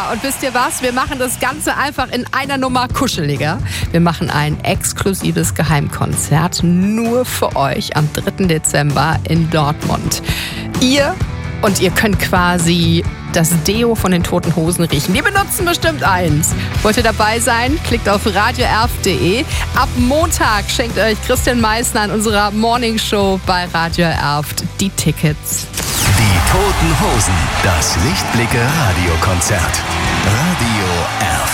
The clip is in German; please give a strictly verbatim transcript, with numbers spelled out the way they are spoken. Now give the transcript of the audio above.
Ja, und wisst ihr was? Wir machen das Ganze einfach in einer Nummer kuscheliger. Wir machen ein exklusives Geheimkonzert nur für euch am dritten Dezember in Dortmund. Ihr und ihr könnt quasi das Deo von den Toten Hosen riechen. Die benutzen bestimmt eins. Wollt ihr dabei sein? Klickt auf radio erf punkt de. Ab Montag schenkt euch Christian Meissner an unserer Morningshow bei Radio Erft die Tickets. Die Toten Hosen, das Lichtblicke Radiokonzert. Radio